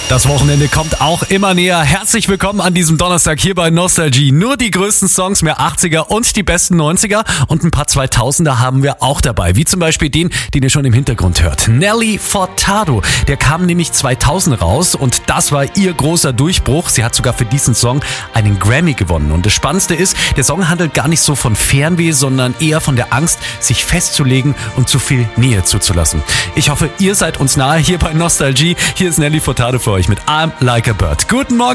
Das Wochenende kommt auch immer näher. Herzlich willkommen an diesem Donnerstag hier bei Nostalgie. Nur die größten Songs, mehr 80er und die besten 90er und ein paar 2000er haben wir auch dabei. Wie zum Beispiel den ihr schon im Hintergrund hört. Nelly Furtado. Der kam nämlich 2000 raus und das war ihr großer Durchbruch. Sie hat sogar für diesen Song einen Grammy gewonnen. Und das Spannendste ist, der Song handelt gar nicht so von Fernweh, sondern eher von der Angst, sich festzulegen und zu viel Nähe zuzulassen. Ich hoffe, ihr seid uns nahe hier bei Nostalgie. Hier ist Nelly Furtado für euch mit I'm Like a Bird. Guten Morgen.